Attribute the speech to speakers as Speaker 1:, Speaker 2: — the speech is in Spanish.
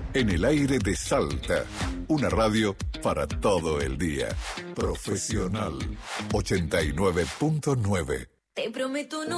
Speaker 1: En el aire de Salta, una radio para todo el día. Profesional 89.9.
Speaker 2: Te prometo no